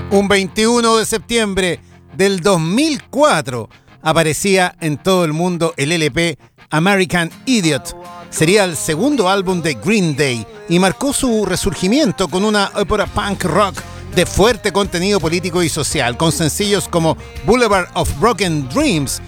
Un 21 de septiembre del 2004 aparecía en todo el mundo el LP American Idiot. Sería el segundo álbum de Green Day y marcó su resurgimiento con una ópera punk rock de fuerte contenido político y social, con sencillos como Boulevard of Broken Dreams